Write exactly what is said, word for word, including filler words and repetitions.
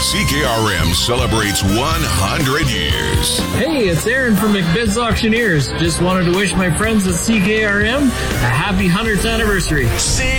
C K R M celebrates one hundred years. Hey, it's Aaron from McBids Auctioneers. Just wanted to wish my friends at C K R M a happy one hundredth anniversary. C-